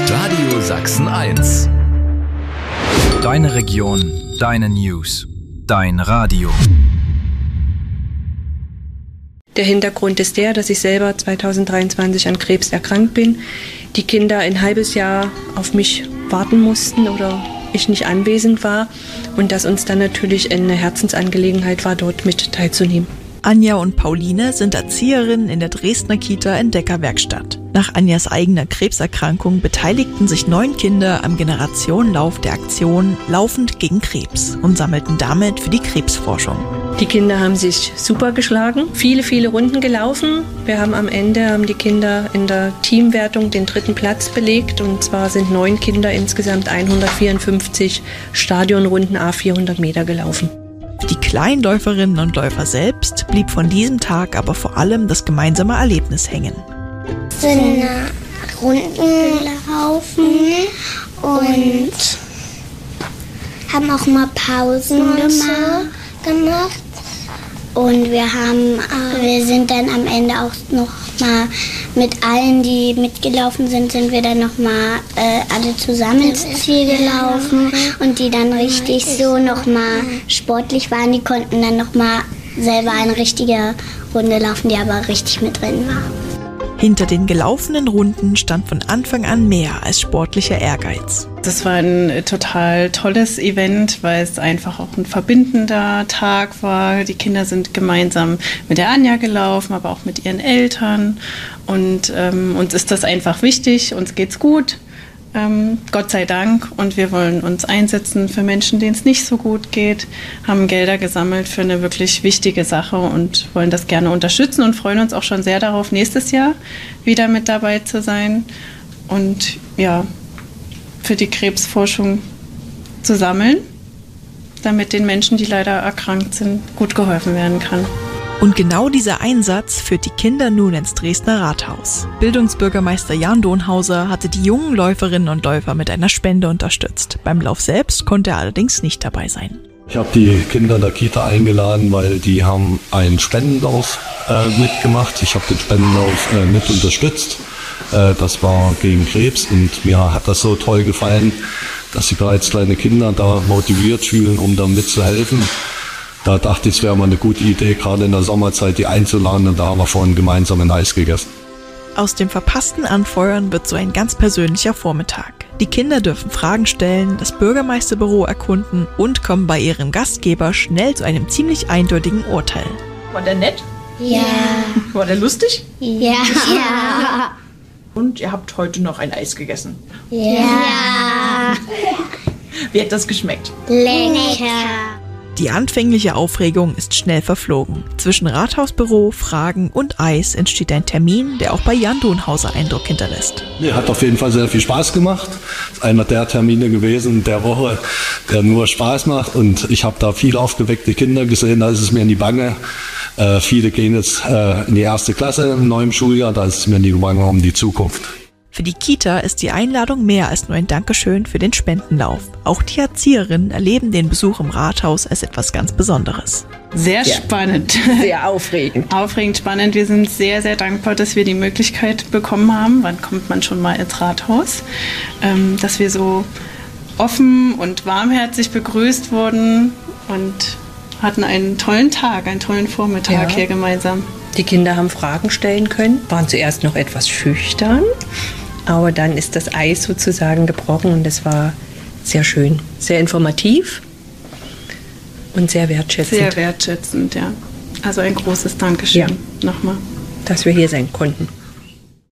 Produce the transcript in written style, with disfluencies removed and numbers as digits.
Radio Sachsen 1. Deine Region, deine News, dein Radio. Der Hintergrund ist der, dass ich selber 2023 an Krebs erkrankt bin. Die Kinder ein halbes Jahr auf mich warten mussten oder ich nicht anwesend war und dass uns dann natürlich eine Herzensangelegenheit war, dort mit teilzunehmen. Anja und Pauline sind Erzieherinnen in der Dresdner Kita Entdeckerwerkstatt. Nach Anjas eigener Krebserkrankung beteiligten sich 9 Kinder am Generationenlauf der Aktion Laufend gegen Krebs und sammelten damit für die Krebsforschung. Die Kinder haben sich super geschlagen, viele Runden gelaufen. Wir haben am Ende die Kinder in der Teamwertung den 3. Platz belegt. Und zwar sind 9 Kinder insgesamt 154 Stadionrunden à 400 Meter gelaufen. Für die Kleinläuferinnen und Läufer selbst blieb von diesem Tag aber vor allem das gemeinsame Erlebnis hängen. Sind Runden gelaufen und haben auch mal Pausen gemacht. Und wir sind dann am Ende auch noch mal mit allen, die mitgelaufen sind wir dann noch mal alle zusammen ins Ziel gelaufen. Und die dann richtig so noch mal sportlich waren, die konnten dann noch mal selber eine richtige Runde laufen, die aber richtig mit drin war. Hinter den gelaufenen Runden stand von Anfang an mehr als sportlicher Ehrgeiz. Das war ein total tolles Event, weil es einfach auch ein verbindender Tag war. Die Kinder sind gemeinsam mit der Anja gelaufen, aber auch mit ihren Eltern. Und uns ist das einfach wichtig, uns geht's gut. Gott sei Dank, und wir wollen uns einsetzen für Menschen, denen es nicht so gut geht, haben Gelder gesammelt für eine wirklich wichtige Sache und wollen das gerne unterstützen und freuen uns auch schon sehr darauf, nächstes Jahr wieder mit dabei zu sein und ja, für die Krebsforschung zu sammeln, damit den Menschen, die leider erkrankt sind, gut geholfen werden kann. Und genau dieser Einsatz führt die Kinder nun ins Dresdner Rathaus. Bildungsbürgermeister Jan Donhauser hatte die jungen Läuferinnen und Läufer mit einer Spende unterstützt. Beim Lauf selbst konnte er allerdings nicht dabei sein. Ich habe die Kinder der Kita eingeladen, weil die haben einen Spendenlauf mitgemacht. Ich habe den Spendenlauf mit unterstützt. Das war gegen Krebs und mir hat das so toll gefallen, dass sie bereits kleine Kinder da motiviert fühlen, um da mitzuhelfen. Da dachte ich, es wäre mal eine gute Idee, gerade in der Sommerzeit die einzuladen, und da haben wir vorhin gemeinsam ein Eis gegessen. Aus dem verpassten Anfeuern wird so ein ganz persönlicher Vormittag. Die Kinder dürfen Fragen stellen, das Bürgermeisterbüro erkunden und kommen bei ihrem Gastgeber schnell zu einem ziemlich eindeutigen Urteil. War der nett? Ja. War der lustig? Ja. Und ihr habt heute noch ein Eis gegessen? Ja. Wie hat das geschmeckt? Lecker. Die anfängliche Aufregung ist schnell verflogen. Zwischen Rathausbüro, Fragen und Eis entsteht ein Termin, der auch bei Jan Donhauser Eindruck hinterlässt. Hat auf jeden Fall sehr viel Spaß gemacht. Das ist einer der Termine gewesen der Woche, der nur Spaß macht. Und ich habe da viele aufgeweckte Kinder gesehen, da ist es mir in die Bange. Viele gehen jetzt in die 1. Klasse im neuen Schuljahr, da ist es mir in die Bange um die Zukunft. Für die Kita ist die Einladung mehr als nur ein Dankeschön für den Spendenlauf. Auch die Erzieherinnen erleben den Besuch im Rathaus als etwas ganz Besonderes. Sehr spannend. Sehr aufregend. Aufregend, spannend. Wir sind sehr, sehr dankbar, dass wir die Möglichkeit bekommen haben. Wann kommt man schon mal ins Rathaus? Dass wir so offen und warmherzig begrüßt wurden und hatten einen tollen Tag, einen tollen Vormittag hier gemeinsam. Die Kinder haben Fragen stellen können, waren zuerst noch etwas schüchtern, aber dann ist das Eis sozusagen gebrochen und es war sehr schön, sehr informativ und sehr wertschätzend. Sehr wertschätzend, ja. Also ein großes Dankeschön nochmal. Dass wir hier sein konnten.